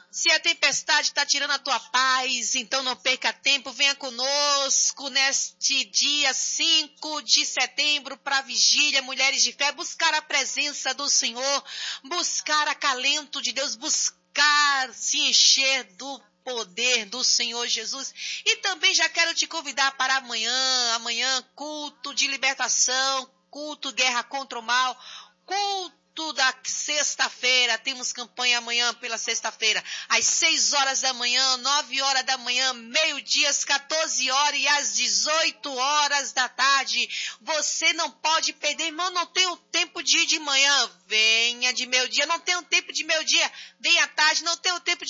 Se a tempestade está tirando a tua paz, então não perca tempo, venha conosco neste dia 5 de setembro para a vigília, mulheres de fé, buscar a presença do Senhor, buscar acalento de Deus, buscar se encher do poder do Senhor Jesus. E também já quero te convidar para amanhã, culto de libertação, culto guerra contra o mal, culto da sexta-feira, temos campanha amanhã pela sexta-feira, às 6 horas da manhã, 9 horas da manhã, meio-dia, às 14 horas e às 18 horas da tarde. Você não pode perder, irmão, não tenho tempo de ir de manhã, venha de meio-dia, não tenho tempo de meio-dia, venha à tarde, não tenho tempo de